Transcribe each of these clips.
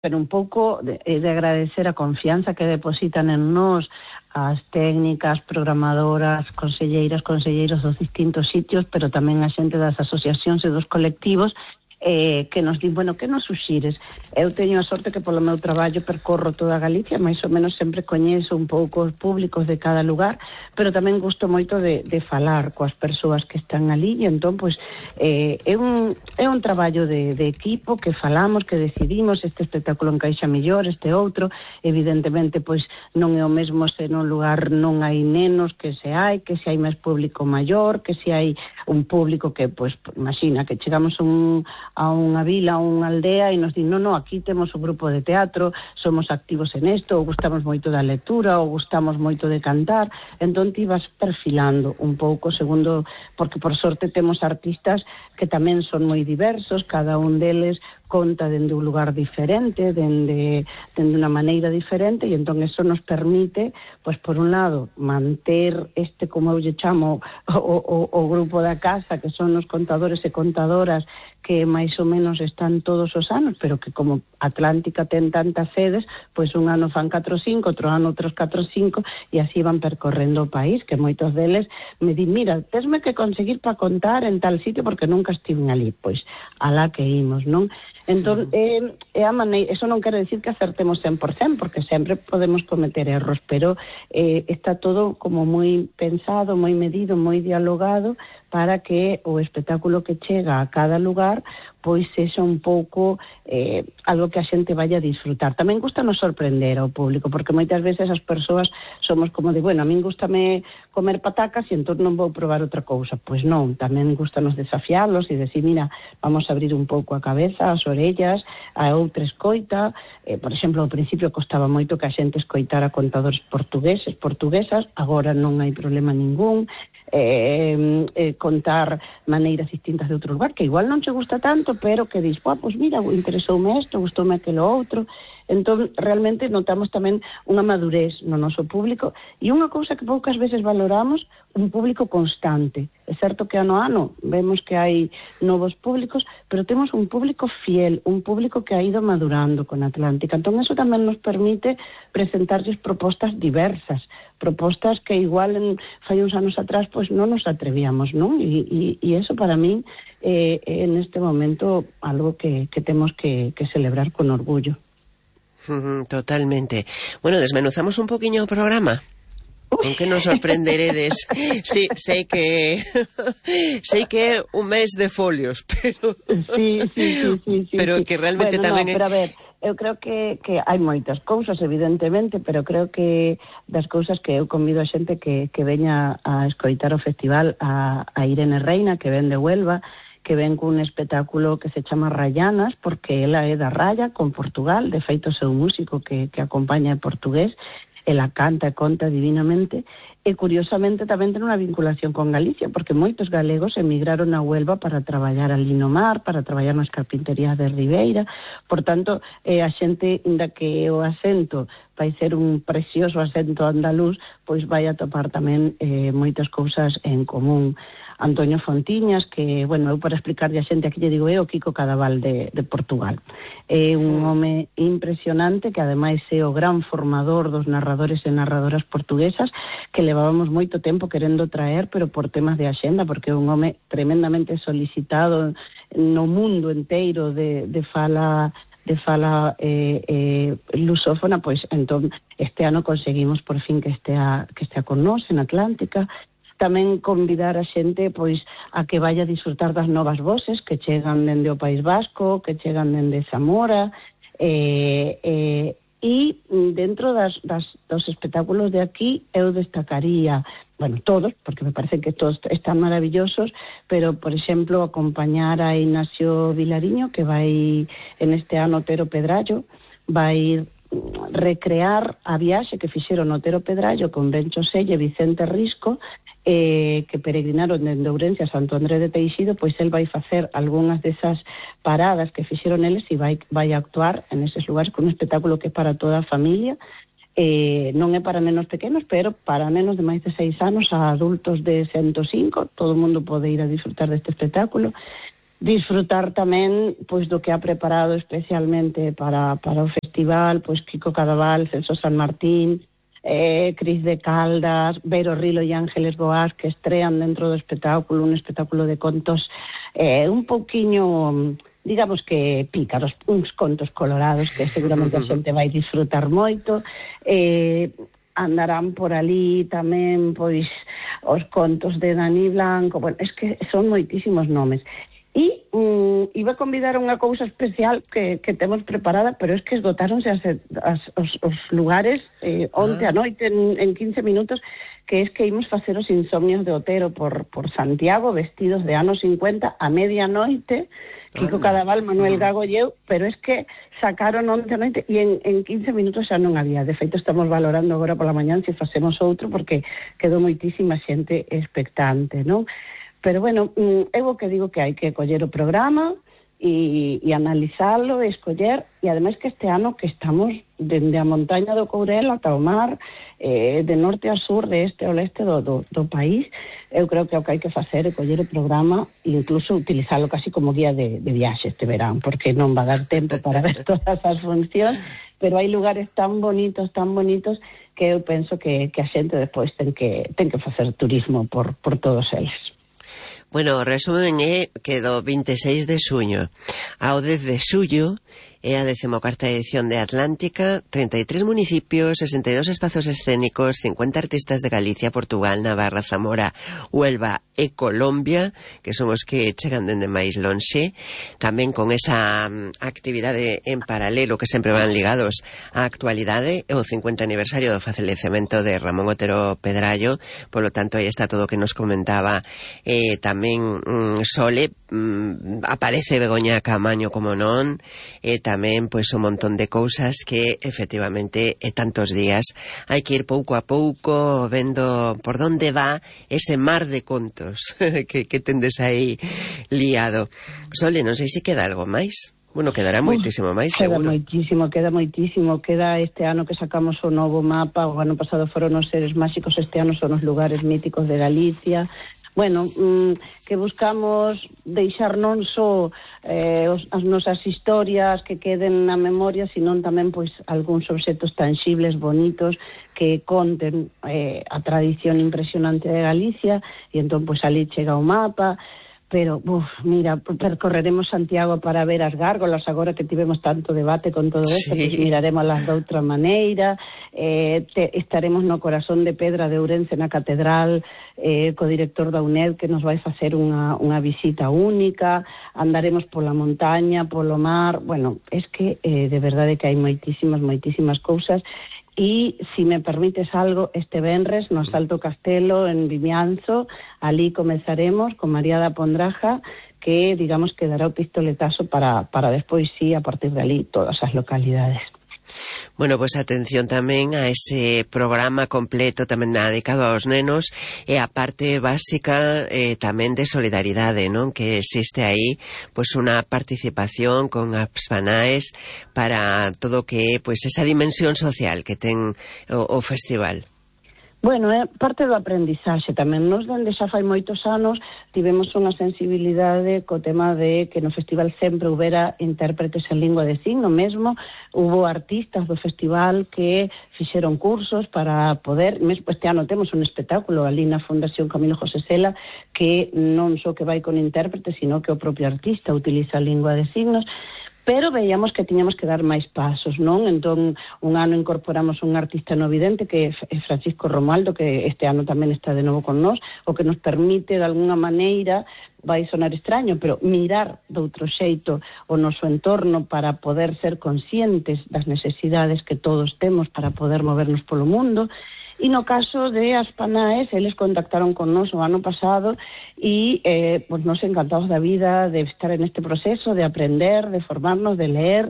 pero un pouco de agradecer a confianza que depositan en nós as técnicas, programadoras, conselleiros dos distintos sitios, pero tamén a xente das asociacións e dos colectivos, que nos din, bueno, que nos suxires? Eu teño a sorte que polo meu traballo percorro toda Galicia, máis ou menos sempre coñezo un pouco os públicos de cada lugar, pero tamén gusto moito de falar coas persoas que están ali, e entón, pois, é un traballo de equipo que falamos, que decidimos, este espectáculo encaixa mellor, este outro, evidentemente, pois, non é o mesmo se nun lugar non hai nenos que se hai máis público maior, que se hai un público que, pois, imagina, que chegamos a unha vila, a unha aldea e nos din, non, aquí temos un grupo de teatro, somos activos en isto, ou gustamos moito da lectura, ou gustamos moito de cantar, entón ti vas perfilando un pouco segundo, porque por sorte temos artistas que tamén son moi diversos, cada un deles conta dende un lugar diferente, dende unha maneira diferente, e entón eso nos permite, pois por un lado, manter este, como eu lle chamo, o grupo da casa, que son os contadores e contadoras que máis ou menos están todos os anos, pero que como Atlántica ten tantas sedes, pois un ano fan 4 ou 5, outro ano outros 4 ou 5, e así van percorrendo o país, que moitos deles me din, mira, tesme que conseguir para contar en tal sitio porque nunca estiven ali, pois alá que imos, non? Entón, é a maneira, eso non quere decir que acertemos 100%, porque sempre podemos cometer erros, pero está todo como moi pensado, moi medido, moi dialogado, para que o espectáculo que chega a cada lugar pois sexa un pouco algo que a xente vaya a disfrutar. Tamén gusta nos sorprender ao público, porque moitas veces as persoas somos como de, bueno, a min gustame comer patacas e entón non vou probar outra cousa. Pois non, tamén gusta nos desafiarlos e decir, mira, vamos a abrir un pouco a cabeza, as orellas, a outra escoita. Por exemplo, ao principio costaba moito que a xente escoitara contadores portuguesas, agora non hai problema ningún. Contar maneiras distintas de outro lugar, que igual non che gusta tanto, pero que dis, pois mira, interesoume isto, gustoume aquilo outro. Entón, realmente notamos tamén unha madurez no noso público, e unha cousa que poucas veces valoramos, un público constante. É certo que ano a ano vemos que hai novos públicos, pero temos un público fiel, un público que ha ido madurando con Atlántica. Entón, eso tamén nos permite presentarles propostas diversas, propostas que igual fai uns anos atrás pois non nos atrevíamos, non? E eso para min en este momento algo que temos que celebrar con orgullo. Totalmente. Bueno, desmenuzamos un poquinho o programa. Con que nos sorprenderedes. Sí, sei que é un mes de folios, pero sí. Pero que realmente bueno, tamén no, pero a ver, eu creo que hai moitas cousas, evidentemente, pero creo que das cousas que eu convido a xente que veña a escoitar o festival, a Irene Reina, que ven de Huelva, que ven cun espectáculo que se chama Rayanas, porque ela é da Raya, con Portugal, de feito seu músico que acompaña en portugués, ela canta e conta divinamente, e curiosamente tamén ten unha vinculación con Galicia, porque moitos galegos emigraron a Huelva para traballar ali no mar, para traballar nas carpinterías de Ribeira. Por tanto, a xente, inda que o acento vai ser un precioso acento andaluz, pois vai a topar tamén moitas cousas en común. Antonio Fontiñas, que, bueno, eu para explicarlle a xente aquí lle digo, é o Kiko Cadaval de Portugal. É un home impresionante, que ademais é o gran formador dos narradores e narradoras portuguesas, que levábamos moito tempo querendo traer, pero por temas de axenda, porque é un home tremendamente solicitado no mundo enteiro de fala lusófona, pois entón este ano conseguimos por fin que estea con nós en Atlántica. Tamén convidar a xente pois a que vaya a disfrutar das novas voces que chegan dende o País Vasco, que chegan dende Zamora, e dentro dos espectáculos de aquí eu destacaría, bueno, todos, porque me parece que todos están maravillosos, pero, por exemplo, acompañar a Ignacio Vilariño, que vai en este ano Otero Pedrallo, vai recrear a viaxe que fixeron Otero Pedrallo con Bencho Selle e Vicente Risco, que peregrinaron dende Ourense a Santo André de Teixido, pois el vai facer algunhas desas paradas que fixeron eles e vai actuar en eses lugares con un espectáculo que é para toda a familia. Non é para nenos pequenos, pero para nenos de máis de 6 anos a adultos de 105, todo o mundo pode ir a disfrutar deste espectáculo. disfrutar tamén pois do que ha preparado especialmente para o festival, pois Kiko Cadaval, Celso San Martín, Cris de Caldas, Vero Rilo e Ángeles Boas, que estrean dentro do espectáculo, un espectáculo de contos un pouquiño, digamos que pícaros, uns contos colorados que seguramente a xente vai disfrutar moito. Andarán por ali tamén pois os contos de Dani Blanco, bueno, es que son moitísimos nomes. E iba a convidar unha cousa especial que temos preparada, pero es que esgotáronse os lugares onte a noite en 15 minutos, que es que imos facer os insomnios de Otero por Santiago, vestidos de anos 50 a medianoite, Kiko Cadaval, Manuel Gago e eu, pero es que sacaron onte a noite e en 15 minutos xa non había. De feito, estamos valorando agora pola mañán se facemos outro, porque quedou moitísima xente expectante, non? Pero, bueno, eu o que digo que hai que coller o programa e analizalo, escoller, e ademais que este ano que estamos dende a montaña do Courel ata o mar, de norte a sur, de este ao leste do país, eu creo que o que hai que facer é coller o programa e incluso utilizalo casi como guía de viaxe este verán, porque non va a dar tempo para ver todas as funcións, pero hai lugares tan bonitos, que eu penso que a xente despois ten que facer turismo por todos eles. Bueno, o resumen é que do 26 de xuño ao 10 de xullo é a 14ª edición de Atlántica, 33 municipios, 62 espazos escénicos, 50 artistas de Galicia, Portugal, Navarra, Zamora, Huelva e Colombia, que son os que chegan dende máis lonxe, tamén con esa actividade en paralelo que sempre van ligados á actualidade, o 50 aniversario do falecemento de Ramón Otero Pedrallo, polo tanto aí está todo o que nos comentaba tamén Sole, aparece Begoña Camaño como non, tamén pois un montón de cousas que efectivamente tantos días hai que ir pouco a pouco vendo por onde va ese mar de contos que tendes aí liado. Sole, non sei se queda algo máis. Bueno, quedará moitísimo máis, seguro. Queda moitísimo. Queda este ano que sacamos o novo mapa, o ano pasado foron os seres máxicos, este ano son os lugares míticos de Galicia. Bueno, que buscamos deixar non só as nosas historias que queden na memoria, senón tamén pois algúns obxectos tangibles, bonitos, que conten a tradición impresionante de Galicia, e entón pois ali chega o mapa. Pero, mira, percorreremos Santiago para ver as gárgolas, agora que tivemos tanto debate con todo isto, sí. Pues miraremos las de outra maneira, estaremos no corazón de pedra de Ourense na catedral, co director da UNED que nos vai facer unha visita única, andaremos pola montaña, polo mar, bueno, es que de verdade que hai moitísimas cousas. E, si me permites algo, este venres no Salto Castelo, en Vimianzo, ali comezaremos con María da Pondraja, que, digamos, que dará o pistoletazo para despois, sí, a partir de ali, todas as localidades. Bueno, pois atención tamén a ese programa completo tamén dedicado aos nenos e a parte básica tamén de solidaridade, non? Que existe aí pois unha participación con apps Fanaes para todo o que é pois esa dimensión social que ten o festival. Bueno, é parte do aprendizaxe tamén. Nos dende xa fai moitos anos tivemos unha sensibilidade co tema de que no festival sempre houbera intérpretes en lingua de signo mesmo. Hubo artistas do festival que fixeron cursos para poder, mesmo este ano temos un espectáculo ali na Fundación Camilo José Cela que non só que vai con intérprete, sino que o propio artista utiliza a lingua de signos. Pero veíamos que tiñamos que dar máis pasos, non? Entón, un ano incorporamos un artista no vidente, que é Francisco Romualdo, que este ano tamén está de novo con nós, o que nos permite, de alguna maneira, vai sonar extraño, pero mirar de outro xeito o noso entorno para poder ser conscientes das necesidades que todos temos para poder movernos polo mundo. E no caso de Aspanaes, eles contactaron con nós o ano pasado e pues nos encantados da vida de estar en este proceso, de aprender, de formarnos, de leer,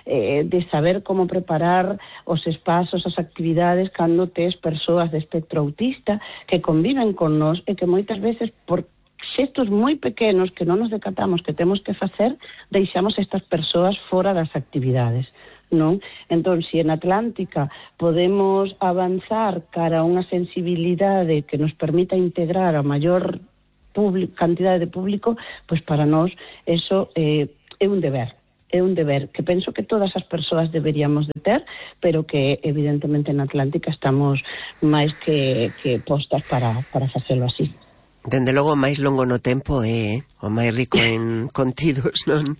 de saber como preparar os espazos, as actividades cando tes persoas de espectro autista que conviven con nós e que moitas veces por xestos moi pequenos que non nos decatamos que temos que facer, deixamos estas persoas fora das actividades. Non? Entón, se en Atlántica podemos avanzar cara a unha sensibilidade que nos permita integrar a maior cantidade de público, pois para nós eso é un deber. É un deber que penso que todas as persoas deberíamos de ter, pero que evidentemente na Atlántica estamos máis que postas para facelo así. Dende logo, máis longo no tempo é o máis rico en contidos, non?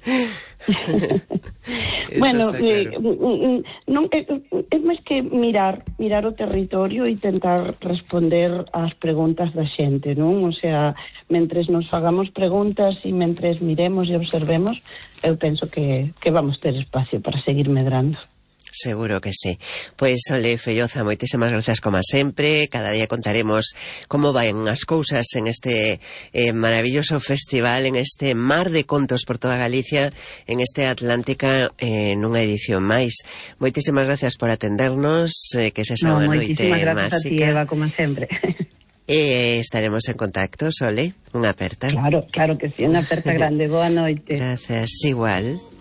Bueno, claro. Non é máis que mirar o territorio e tentar responder ás preguntas da xente, non? O sea, mentres nos fagamos preguntas e mentres miremos e observemos, eu penso que vamos ter espacio para seguir medrando. Seguro que sí. Pois, Sole Felloza, moitísimas grazas como sempre. Cada día contaremos como van as cousas en este maravilloso festival, en este mar de contos por toda Galicia, en este Atlántica, nunha edición máis. Moitísimas grazas por atendernos, que se xa unha noite máxica. Moitísimas grazas a ti, Eva, como sempre. Estaremos en contacto, Sole. Unha aperta. Claro que sí, unha aperta grande. Boa noite. Gracias, igual.